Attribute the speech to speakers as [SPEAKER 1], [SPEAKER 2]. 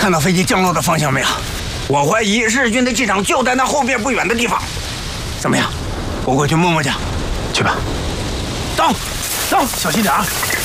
[SPEAKER 1] 看到飞机降落的方向没有？我怀疑日军的机场就在那后边不远的地方。怎么样？我过去摸摸去。去吧。走，走，小心点啊！